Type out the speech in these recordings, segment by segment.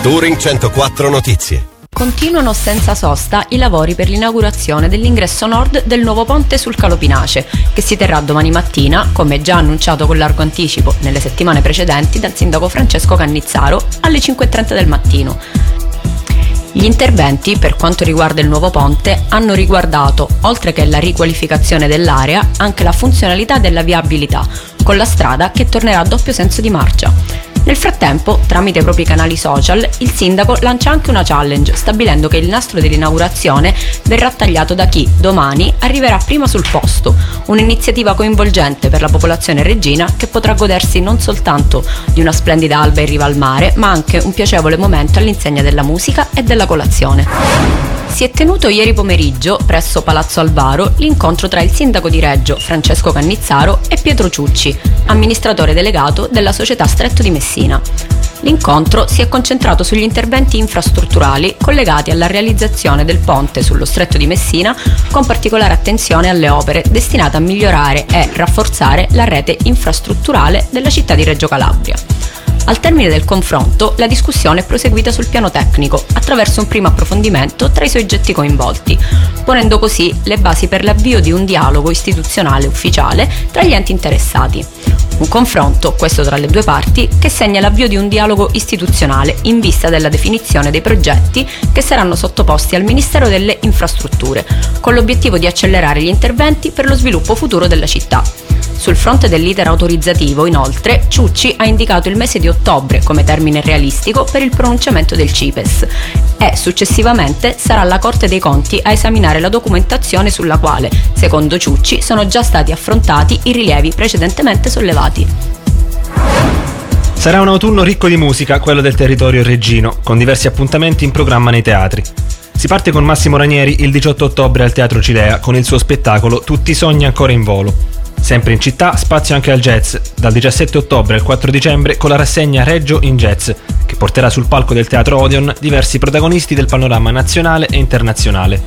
Touring 104 Notizie. Continuano senza sosta i lavori per l'inaugurazione dell'ingresso nord del nuovo ponte sul Calo Pinace, che si terrà domani mattina, come già annunciato con largo anticipo nelle settimane precedenti dal sindaco Francesco Cannizzaro, alle 5:30 del mattino. Gli interventi, per quanto riguarda il nuovo ponte, hanno riguardato, oltre che la riqualificazione dell'area, anche la funzionalità della viabilità, con la strada che tornerà a doppio senso di marcia. Nel frattempo, tramite i propri canali social, il sindaco lancia anche una challenge, stabilendo che il nastro dell'inaugurazione verrà tagliato da chi, domani, arriverà prima sul posto, un'iniziativa coinvolgente per la popolazione reggina che potrà godersi non soltanto di una splendida alba in riva al mare, ma anche un piacevole momento all'insegna della musica e della colazione. Si è tenuto ieri pomeriggio, presso Palazzo Alvaro, l'incontro tra il sindaco di Reggio, Francesco Cannizzaro, e Pietro Ciucci, amministratore delegato della società Stretto di Messina. L'incontro si è concentrato sugli interventi infrastrutturali collegati alla realizzazione del ponte sullo Stretto di Messina, con particolare attenzione alle opere destinate a migliorare e rafforzare la rete infrastrutturale della città di Reggio Calabria. Al termine del confronto, la discussione è proseguita sul piano tecnico, attraverso un primo approfondimento tra i soggetti coinvolti, ponendo così le basi per l'avvio di un dialogo istituzionale ufficiale tra gli enti interessati. Un confronto, questo tra le due parti, che segna l'avvio di un dialogo istituzionale in vista della definizione dei progetti che saranno sottoposti al Ministero delle Infrastrutture, con l'obiettivo di accelerare gli interventi per lo sviluppo futuro della città. Sul fronte dell'iter autorizzativo, inoltre, Ciucci ha indicato il mese di ottobre come termine realistico per il pronunciamento del CIPES e successivamente sarà la Corte dei Conti a esaminare la documentazione sulla quale, secondo Ciucci, sono già stati affrontati i rilievi precedentemente sollevati. Sarà un autunno ricco di musica, quello del territorio reggino, con diversi appuntamenti in programma nei teatri. Si parte con Massimo Ranieri il 18 ottobre al Teatro Cilea con il suo spettacolo Tutti i sogni ancora in volo. Sempre in città, spazio anche al jazz, dal 17 ottobre al 4 dicembre con la rassegna Reggio in Jazz, che porterà sul palco del Teatro Odeon diversi protagonisti del panorama nazionale e internazionale.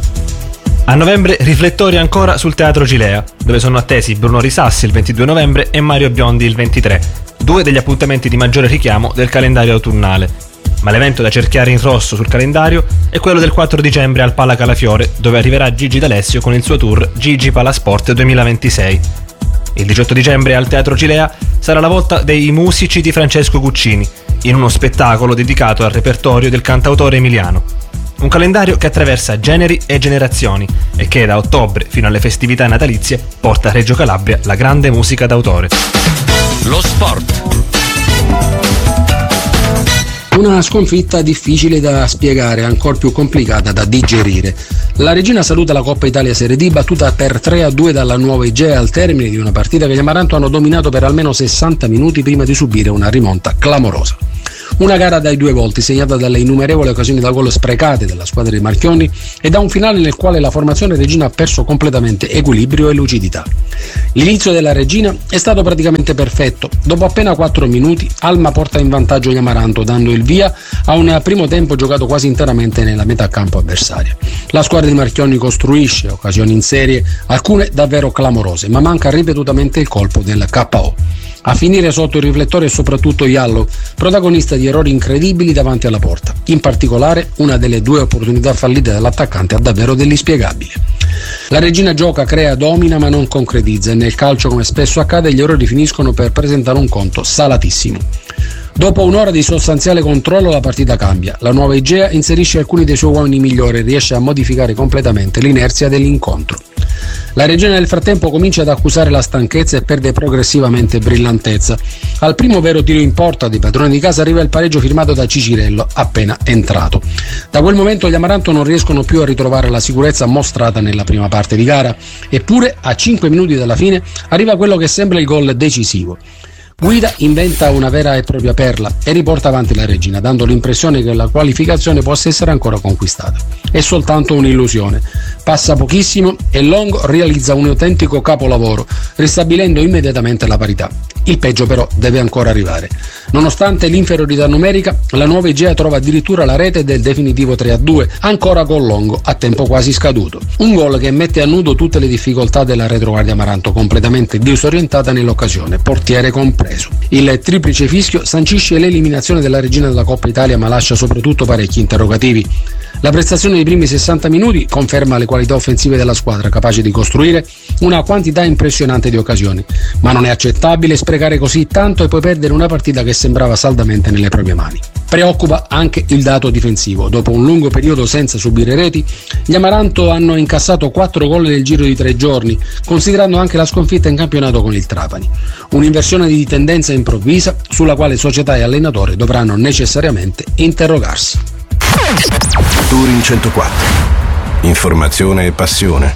A novembre riflettori ancora sul Teatro Cilea, dove sono attesi Bruno Risassi il 22 novembre e Mario Biondi il 23, due degli appuntamenti di maggiore richiamo del calendario autunnale. Ma l'evento da cerchiare in rosso sul calendario è quello del 4 dicembre al Pala Calafiore, dove arriverà Gigi D'Alessio con il suo tour Gigi Palasport 2026. Il 18 dicembre al Teatro Cilea sarà la volta dei Musici di Francesco Guccini, in uno spettacolo dedicato al repertorio del cantautore emiliano. Un calendario che attraversa generi e generazioni e che da ottobre fino alle festività natalizie porta a Reggio Calabria la grande musica d'autore. Lo sport. Una sconfitta difficile da spiegare, ancora più complicata da digerire. La Reggina saluta la Coppa Italia Serie D battuta per 3-2 dalla Nuova Igea al termine di una partita che gli Amaranto hanno dominato per almeno 60 minuti prima di subire una rimonta clamorosa. Una gara dai due volti, segnata dalle innumerevoli occasioni da gol sprecate della squadra di Marchionni e da un finale nel quale la formazione reggina ha perso completamente equilibrio e lucidità. L'inizio della Reggina è stato praticamente perfetto. Dopo appena 4 minuti, Alma porta in vantaggio gli Amaranto, dando il via a un primo tempo giocato quasi interamente nella metà campo avversaria. La squadra di Marchionni costruisce occasioni in serie, alcune davvero clamorose, ma manca ripetutamente il colpo del KO. A finire sotto il riflettore è soprattutto Iallo, protagonista di errori incredibili davanti alla porta. In particolare, una delle due opportunità fallite dall'attaccante è davvero dell'inspiegabile. La Reggina gioca, crea, domina ma non concretizza e nel calcio, come spesso accade, gli errori finiscono per presentare un conto salatissimo. Dopo un'ora di sostanziale controllo la partita cambia. La Nuova Igea inserisce alcuni dei suoi uomini migliori e riesce a modificare completamente l'inerzia dell'incontro. La Reggina nel frattempo comincia ad accusare la stanchezza e perde progressivamente brillantezza. Al primo vero tiro in porta dei padroni di casa arriva il pareggio firmato da Cicirello, appena entrato. Da quel momento gli Amaranto non riescono più a ritrovare la sicurezza mostrata nella prima parte di gara, eppure a 5 minuti dalla fine arriva quello che sembra il gol decisivo. Guida inventa una vera e propria perla e riporta avanti la Reggina, dando l'impressione che la qualificazione possa essere ancora conquistata. È soltanto un'illusione. Passa pochissimo e Longo realizza un autentico capolavoro, ristabilendo immediatamente la parità. Il peggio però deve ancora arrivare. Nonostante l'inferiorità numerica, la nuova Igea trova addirittura la rete del definitivo 3-2, ancora con Longo a tempo quasi scaduto. Un gol che mette a nudo tutte le difficoltà della retroguardia Amaranto, completamente disorientata nell'occasione, portiere compreso. Il triplice fischio sancisce l'eliminazione della regina della Coppa Italia, ma lascia soprattutto parecchi interrogativi. La prestazione dei primi 60 minuti conferma le qualità offensive della squadra, capace di costruire una quantità impressionante di occasioni, ma non è accettabile sprecare così tanto e poi perdere una partita che sembrava saldamente nelle proprie mani. Preoccupa anche il dato difensivo. Dopo un lungo periodo senza subire reti, gli Amaranto hanno incassato 4 gol nel giro di 3 giorni, considerando anche la sconfitta in campionato con il Trapani. Un'inversione di tendenza improvvisa sulla quale società e allenatore dovranno necessariamente interrogarsi. Touring 104. Informazione e passione.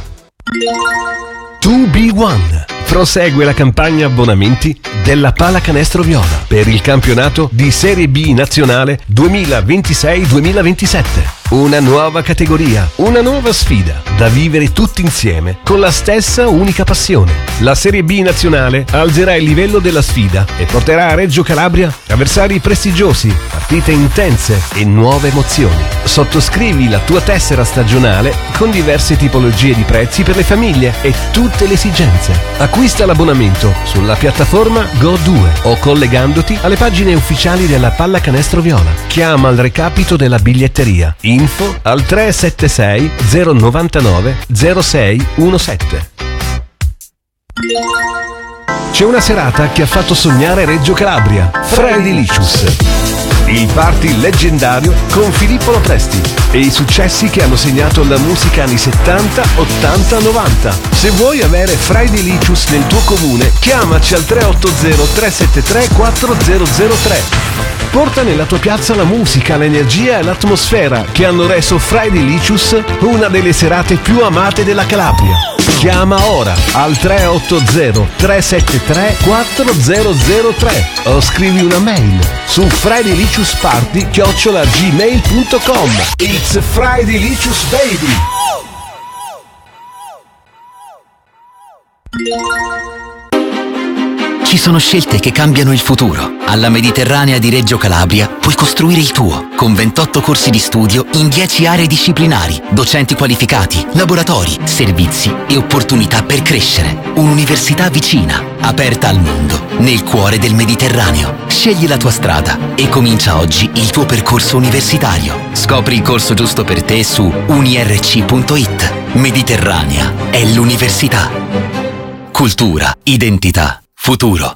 2B1. Prosegue la campagna abbonamenti della Pallacanestro Viola per il campionato di Serie B nazionale 2026-2027. Una nuova categoria, una nuova sfida da vivere tutti insieme con la stessa unica passione. La Serie B nazionale alzerà il livello della sfida e porterà a Reggio Calabria avversari prestigiosi, partite intense e nuove emozioni. Sottoscrivi la tua tessera stagionale con diverse tipologie di prezzi per le famiglie e tutte le esigenze. Acquista l'abbonamento sulla piattaforma Go2 o collegandoti alle pagine ufficiali della Pallacanestro Viola. Chiama al recapito della biglietteria. Info al 376 099 0617. C'è una serata che ha fatto sognare Reggio Calabria. Fredilicious. Il party leggendario con Filippo Lopresti e i successi che hanno segnato la musica anni 70, 80, 90. Se vuoi avere Fredilicious nel tuo comune, chiamaci al 380 373 4003. Porta nella tua piazza la musica, l'energia e l'atmosfera che hanno reso Fredilicious una delle serate più amate della Calabria. Chiama ora al 380 373 4003 o scrivi una mail su fredilicioussparty@gmail.com. It's Fredilicious baby! Ci sono scelte che cambiano il futuro. Alla Mediterranea di Reggio Calabria puoi costruire il tuo, con 28 corsi di studio in 10 aree disciplinari, docenti qualificati, laboratori, servizi e opportunità per crescere. Un'università vicina, aperta al mondo, nel cuore del Mediterraneo. Scegli la tua strada e comincia oggi il tuo percorso universitario. Scopri il corso giusto per te su unirc.it. Mediterranea è l'università. Cultura, identità, futuro.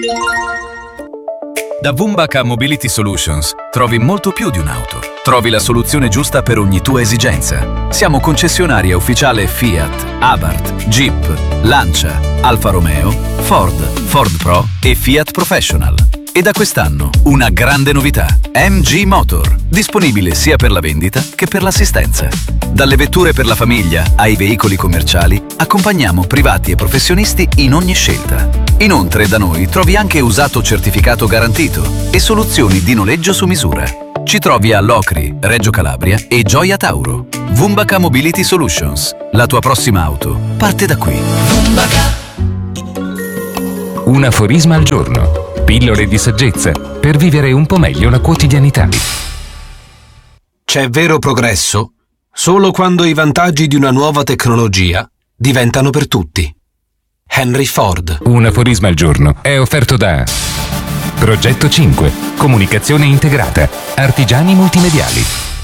Da Vumbaka Mobility Solutions trovi molto più di un'auto. Trovi la soluzione giusta per ogni tua esigenza. Siamo concessionaria ufficiale Fiat, Abarth, Jeep, Lancia, Alfa Romeo, Ford Pro e Fiat Professional. E da quest'anno una grande novità: MG Motor, disponibile sia per la vendita che per l'assistenza. Dalle vetture per la famiglia ai veicoli commerciali, accompagniamo privati e professionisti in ogni scelta. Inoltre da noi trovi anche usato certificato garantito e soluzioni di noleggio su misura. Ci trovi a Locri, Reggio Calabria e Gioia Tauro. Vumbaka Mobility Solutions. La tua prossima auto parte da qui. Un aforisma al giorno. Pillole di saggezza per vivere un po' meglio la quotidianità. C'è vero progresso solo quando i vantaggi di una nuova tecnologia diventano per tutti. Henry Ford. Un aforisma al giorno è offerto da Progetto 5, comunicazione integrata, artigiani multimediali.